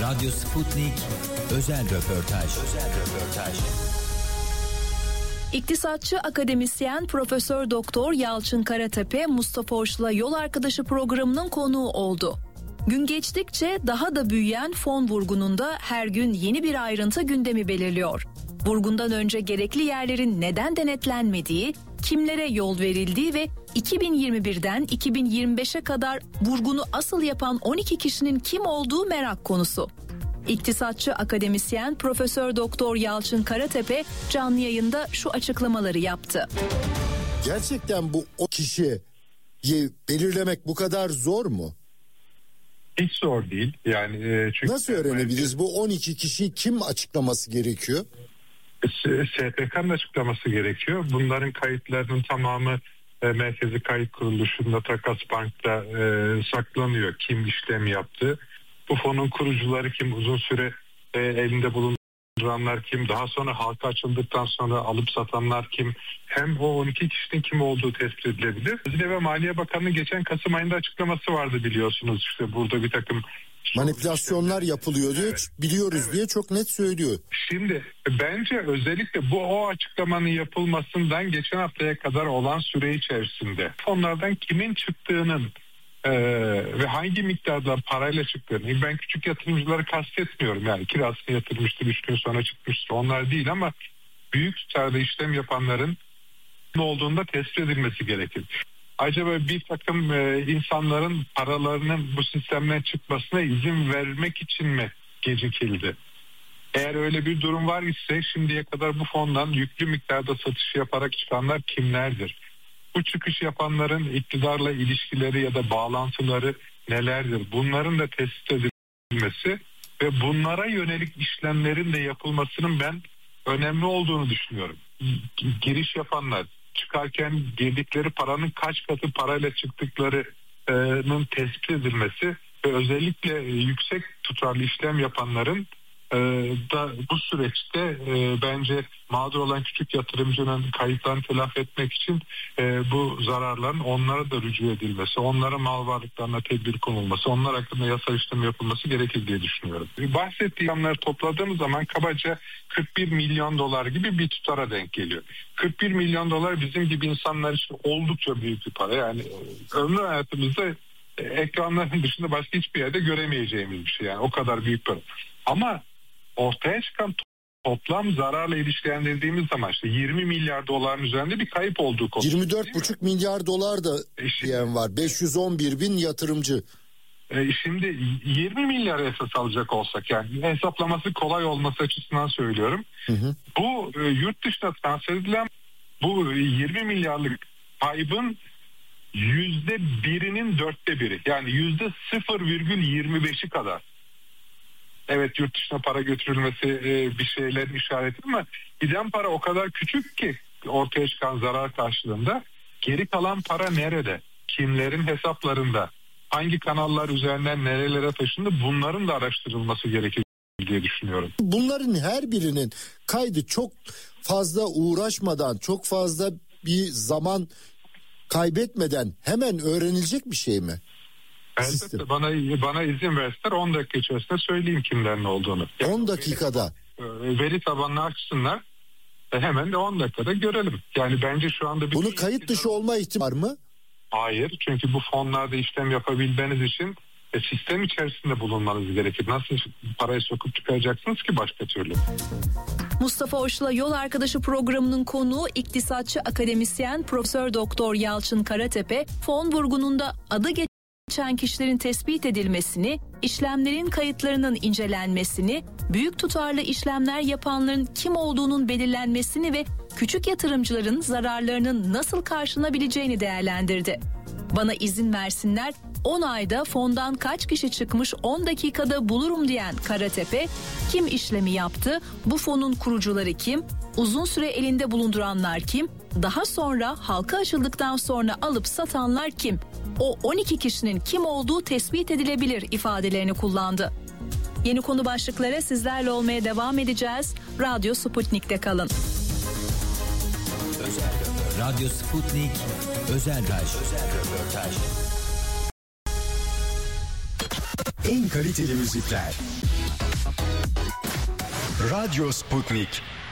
Radyo Sputnik özel röportaj. İktisatçı akademisyen Profesör Doktor Yalçın Karatepe, Mustafa Hoş'la Yol Arkadaşı programının konuğu oldu. Gün geçtikçe daha da büyüyen fon vurgununda her gün yeni bir ayrıntı gündemi belirliyor. Vurgundan önce gerekli yerlerin neden denetlenmediği, kimlere yol verildiği ve 2021'den 2025'e kadar vurgunu asıl yapan 12 kişinin kim olduğu merak konusu. İktisatçı akademisyen Profesör Doktor Yalçın Karatepe canlı yayında şu açıklamaları yaptı. Gerçekten bu o kişiyi belirlemek bu kadar zor mu? Hiç zor değil. Yani çünkü nasıl öğrenebiliriz bu 12 kişiyi kim açıklaması gerekiyor? SPK'nın açıklaması gerekiyor. Bunların kayıtlarının tamamı Merkezi Kayıt Kuruluşu'nda, Takas Bank'ta saklanıyor. Kim işlem yaptı? Bu fonun kurucuları kim? Uzun süre elinde bulunduranlar kim? Daha sonra halka açıldıktan sonra alıp satanlar kim? Hem o 12 kişinin kim olduğu tespit edilebilir. Hazine ve Maliye Bakanı'nın geçen Kasım ayında açıklaması vardı biliyorsunuz. İşte burada bir takım manipülasyonlar yapılıyor diye, evet, biliyoruz diye çok net söylüyor. Şimdi bence özellikle o açıklamanın yapılmasından geçen haftaya kadar olan süre içerisinde fonlardan kimin çıktığının ve hangi miktarda parayla çıktığını, ben küçük yatırımcıları kastetmiyorum, yani kirasını yatırmıştır 3 gün sonra çıkmıştır, onlar değil, ama büyük tutarda işlem yapanların ne olduğunda tespit edilmesi gerekir. Acaba bir takım insanların paralarının bu sistemden çıkmasına izin vermek için mi gecikildi? Eğer öyle bir durum var ise şimdiye kadar bu fondan yüklü miktarda satış yaparak çıkanlar kimlerdir? Bu çıkış yapanların iktidarla ilişkileri ya da bağlantıları nelerdir? Bunların da tespit edilmesi ve bunlara yönelik işlemlerin de yapılmasının ben önemli olduğunu düşünüyorum. Giriş yapanlar, çıkarken girdikleri paranın kaç katı parayla çıktıklarının tespit edilmesi ve özellikle yüksek tutarlı işlem yapanların da bu süreçte bence mağdur olan küçük yatırımcının kayıplarını telafi etmek için bu zararların onlara da rücu edilmesi, onlara mal varlıklarına tedbir konulması, onlar hakkında yasal işlem yapılması gerekir diye düşünüyorum. Bahsettiğim rakamları topladığımız zaman kabaca 41 milyon dolar gibi bir tutara denk geliyor. 41 milyon dolar bizim gibi insanlar için oldukça büyük bir para. Yani ömrü hayatımızda ekranların dışında başka hiçbir yerde göremeyeceğimiz bir şey, yani o kadar büyük para. Ama ortaya çıkan toplam zararla ilişkilendirdiğimiz zaman işte 20 milyar doların üzerinde bir kayıp olduğu konuşuyor. 24,5 milyar dolar da diyen var. 511 bin yatırımcı. Şimdi 20 milyar esas alacak olsak, yani hesaplaması kolay olması açısından söylüyorum. Hı. Bu yurt dışına transfer edilen bu 20 milyarlık kaybın %1'inin 1/4, yani %0,25'i kadar. Evet, yurt dışına para götürülmesi bir şeylerin işareti, ama giden para o kadar küçük ki ortaya çıkan zarar karşılığında geri kalan para nerede? Kimlerin hesaplarında? Hangi kanallar üzerinden nerelere taşındı? Bunların da araştırılması gerekir diye düşünüyorum. Bunların her birinin kaydı çok fazla uğraşmadan, çok fazla bir zaman kaybetmeden hemen öğrenilecek bir şey mi? Elbette, bana izin verseler 10 dakika içerisinde söyleyeyim kimlerin olduğunu. Yani 10 dakikada. Veri tabanını açsınlar. Hemen de 10 dakikada görelim. Yani bence şu anda... Bunu kayıt dışı olma ihtimali var mı? Hayır, çünkü bu fonlarda işlem yapabilmeniz için sistem içerisinde bulunmanız gerekir. Nasıl parayı sokup çıkaracaksınız ki başka türlü? Mustafa Hoş'la Yol Arkadaşı programının konuğu iktisatçı akademisyen Profesör Doktor Yalçın Karatepe, fon vurgununda adı geçen kişilerin tespit edilmesini, işlemlerin kayıtlarının incelenmesini, büyük tutarlı işlemler yapanların kim olduğunun belirlenmesini ve küçük yatırımcıların zararlarının nasıl karşılanabileceğini değerlendirdi. Bana izin versinler, 10 ayda fondan kaç kişi çıkmış 10 dakikada bulurum diyen Karatepe, kim işlemi yaptı, bu fonun kurucuları kim, uzun süre elinde bulunduranlar kim, daha sonra halka açıldıktan sonra alıp satanlar kim, o 12 kişinin kim olduğu tespit edilebilir ifadelerini kullandı. Yeni konu başlıkları sizlerle olmaya devam edeceğiz. Radyo Sputnik'te kalın. Radyo Sputnik özel röportaj. en kaliteli müzikler. Radyo Sputnik.